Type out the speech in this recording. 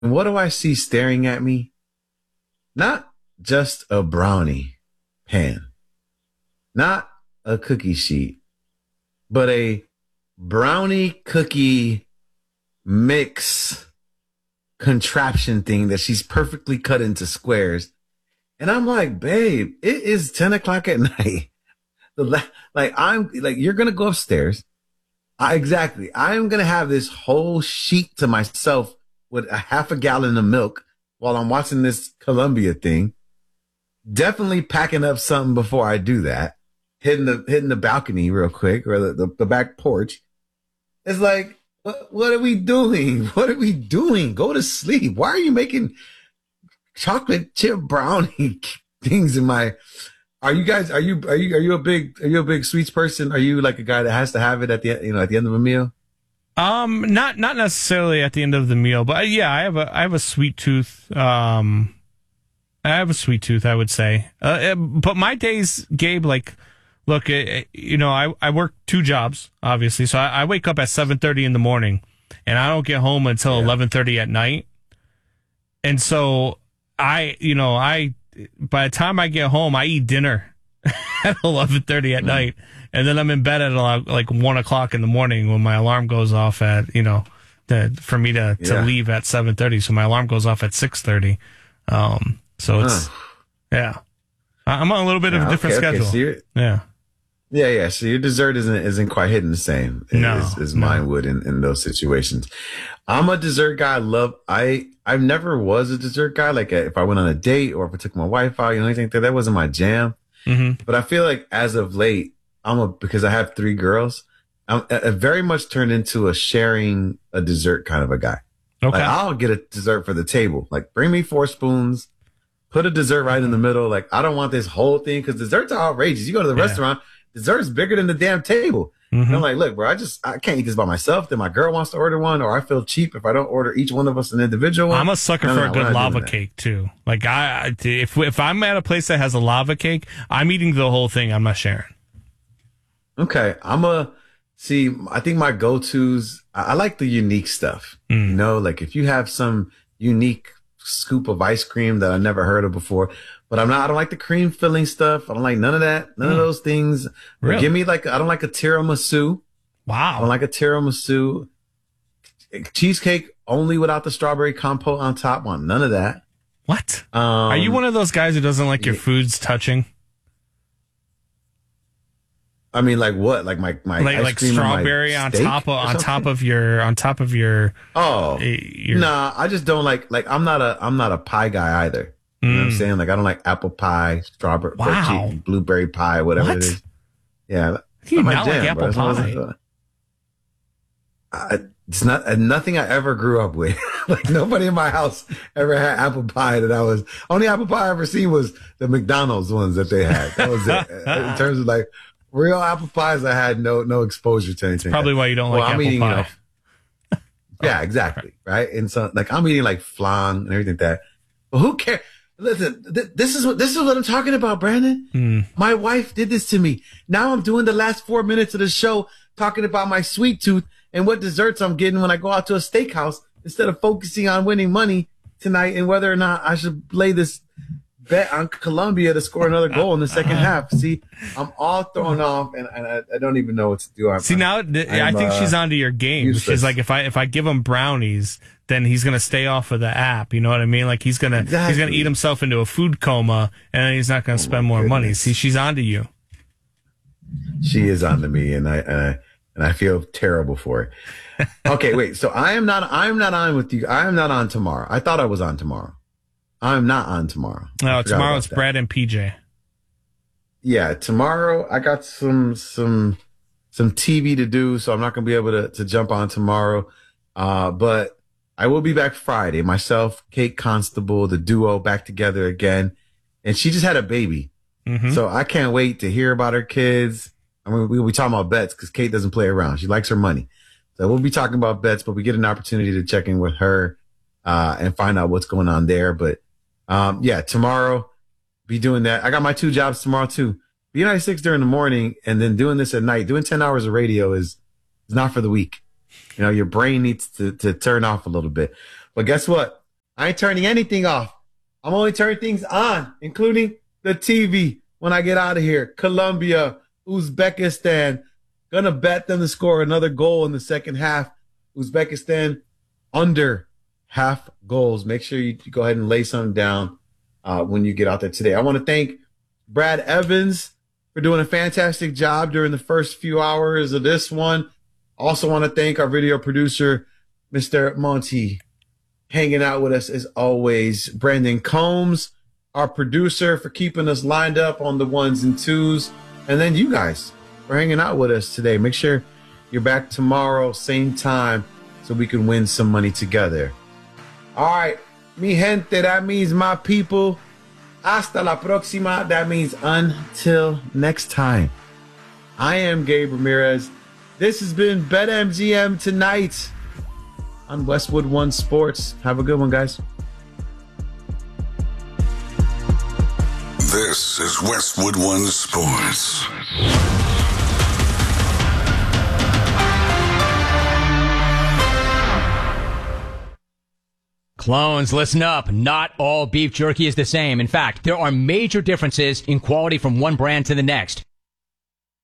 And what do I see staring at me? Not just a brownie pan, not a cookie sheet, but a brownie cookie mix contraption thing that she's perfectly cut into squares. And I'm like, babe, it is 10 o'clock at night. You're going to go upstairs. Exactly. I'm going to have this whole sheet to myself with a half a gallon of milk while I'm watching this Columbia thing. Definitely packing up something before I do that. Hitting the balcony real quick, or the back porch. It's like, what are we doing? What are we doing? Go to sleep. Why are you making chocolate chip brownie things in my? Are you a big sweets person? Are you like a guy that has to have it at the end of a meal? Not necessarily at the end of the meal, but yeah, I have a sweet tooth. I have a sweet tooth, I would say. But my days, Gabe, like, look, I work two jobs, obviously. So I wake up at 7:30 in the morning, and I don't get home until 11:30 at night. And so by the time I get home, I eat dinner at 11:30 at night, and then I'm in bed at like 1 o'clock in the morning when my alarm goes off for me to leave at 7:30. So my alarm goes off at 6:30. So it's, I'm on a little bit of a different schedule. So Yeah. So your dessert isn't quite hitting the same as mine would in those situations. I'm a dessert guy. I never was a dessert guy. Like if I went on a date or if I took my wife out, anything like that wasn't my jam. Mm-hmm. But I feel like as of late, because I have 3 girls, I very much turned into a sharing a dessert kind of a guy. Okay. Like I'll get a dessert for the table. Like bring me 4 spoons. Put a dessert right in the middle. Like, I don't want this whole thing because desserts are outrageous. You go to the restaurant, dessert's bigger than the damn table. Mm-hmm. And I'm like, look, bro, I can't eat this by myself. Then my girl wants to order one, or I feel cheap if I don't order each one of us an individual one. I'm a sucker for a good lava cake too. Like if I'm at a place that has a lava cake, I'm eating the whole thing. I'm not sharing. Okay. I think my go-tos, I like the unique stuff. Like if you have some unique scoop of ice cream that I never heard of before, but I don't like the cream filling stuff. I don't like none of that. None of those things. Really? Give me I don't like a tiramisu. Wow. I don't like a tiramisu. Cheesecake only without the strawberry compote on top. Want none of that. What? Are you one of those guys who doesn't like your foods touching? I mean, like what? Like my ice cream strawberry on top of your. Oh, nah. I just don't like. I'm not a pie guy either. You know what I'm saying? Like I don't like apple pie, strawberry, blueberry pie, whatever it is. Yeah, you not like apple pie? It's nothing I ever grew up with. Like nobody in my house ever had apple pie only apple pie I ever seen was the McDonald's ones that they had. That was it. In terms of like real apple pies, I had no exposure to anything. That's probably why you don't like apple pie. Yeah, exactly. Right. And so like I'm eating like flan and everything like that. But who cares? Listen, this is what I'm talking about, Brandon. My wife did this to me. Now I'm doing the last 4 minutes of the show talking about my sweet tooth and what desserts I'm getting when I go out to a steakhouse instead of focusing on winning money tonight and whether or not I should lay this bet on Columbia to score another goal in the second half. See, I'm all thrown off and I don't even know what to do. I think she's onto your game. Useless. She's like, if I give him brownies, then he's going to stay off of the app. You know what I mean? Like he's going to eat himself into a food coma and then he's not going to spend more money. See, she's onto you. She is onto me and I feel terrible for it. Okay, wait. So I'm not on with you. I am not on tomorrow. I thought I was on tomorrow. I'm not on tomorrow. No, tomorrow it's Brad and PJ. Yeah, tomorrow I got some TV to do, so I'm not going to be able to jump on tomorrow. But I will be back Friday. Myself, Kate Constable, the duo back together again. And she just had a baby. Mm-hmm. So I can't wait to hear about her kids. I mean, we'll be talking about bets because Kate doesn't play around. She likes her money. So we'll be talking about bets, but we get an opportunity to check in with her and find out what's going on there. But tomorrow, be doing that. I got my 2 jobs tomorrow too. Be 96 during the morning and then doing this at night. Doing 10 hours of radio is not for the weak. Your brain needs to turn off a little bit. But guess what? I ain't turning anything off. I'm only turning things on, including the TV when I get out of here. Colombia, Uzbekistan. Gonna bet them to score another goal in the second half. Uzbekistan under half goals. Make sure you go ahead and lay something down when you get out there today. I want to thank Brad Evans for doing a fantastic job during the first few hours of this one. Also want to thank our video producer, Mr. Monty, hanging out with us as always. Brandon Combs, our producer, for keeping us lined up on the ones and twos. And then you guys for hanging out with us today. Make sure you're back tomorrow, same time, so we can win some money together. All right, mi gente, that means my people. Hasta la próxima. That means until next time. I am Gabe Ramirez. This has been BetMGM Tonight on Westwood One Sports. Have a good one, guys. This is Westwood One Sports. Clones, listen up. Not all beef jerky is the same. In fact, there are major differences in quality from one brand to the next.